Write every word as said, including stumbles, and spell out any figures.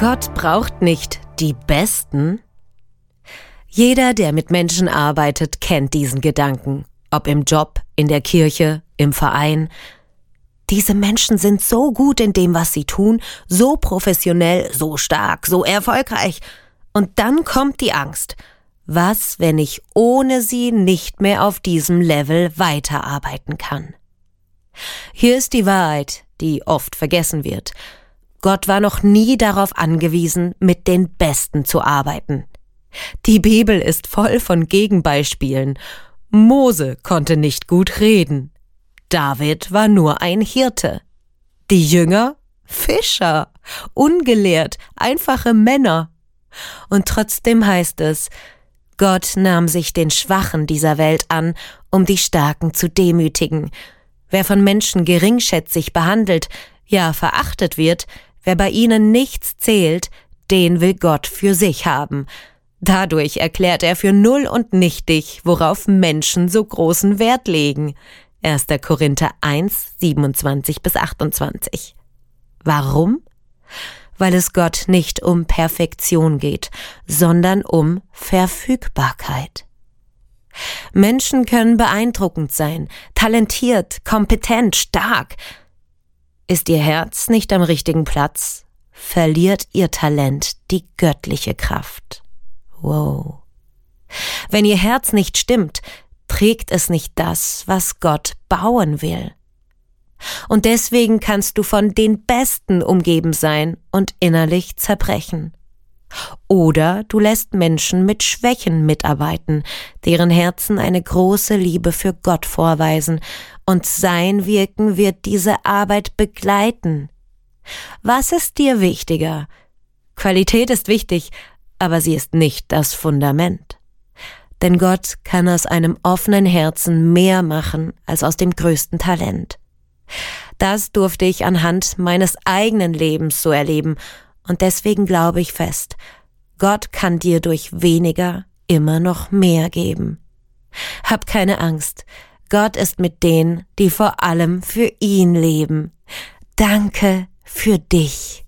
Gott braucht nicht die Besten. Jeder, der mit Menschen arbeitet, kennt diesen Gedanken. Ob im Job, in der Kirche, im Verein. Diese Menschen sind so gut in dem, was sie tun, so professionell, so stark, so erfolgreich. Und dann kommt die Angst. Was, wenn ich ohne sie nicht mehr auf diesem Level weiterarbeiten kann? Hier ist die Wahrheit, die oft vergessen wird. Gott war noch nie darauf angewiesen, mit den Besten zu arbeiten. Die Bibel ist voll von Gegenbeispielen. Mose konnte nicht gut reden. David war nur ein Hirte. Die Jünger? Fischer, ungelehrt, einfache Männer. Und trotzdem heißt es, Gott nahm sich den Schwachen dieser Welt an, um die Starken zu demütigen. Wer von Menschen geringschätzig behandelt, ja verachtet wird, wer bei ihnen nichts zählt, den will Gott für sich haben. Dadurch erklärt er für null und nichtig, worauf Menschen so großen Wert legen. erster Korinther eins, siebenundzwanzig bis achtundzwanzig. Warum? Weil es Gott nicht um Perfektion geht, sondern um Verfügbarkeit. Menschen können beeindruckend sein, talentiert, kompetent, stark. Ist ihr Herz nicht am richtigen Platz, verliert ihr Talent die göttliche Kraft. Wow. Wenn ihr Herz nicht stimmt, trägt es nicht das, was Gott bauen will. Und deswegen kannst du von den Besten umgeben sein und innerlich zerbrechen. Oder du lässt Menschen mit Schwächen mitarbeiten, deren Herzen eine große Liebe für Gott vorweisen, und sein Wirken wird diese Arbeit begleiten. Was ist dir wichtiger? Qualität ist wichtig, aber sie ist nicht das Fundament. Denn Gott kann aus einem offenen Herzen mehr machen als aus dem größten Talent. Das durfte ich anhand meines eigenen Lebens so erleben, und deswegen glaube ich fest, Gott kann dir durch weniger immer noch mehr geben. Hab keine Angst, Gott ist mit denen, die vor allem für ihn leben. Danke für dich.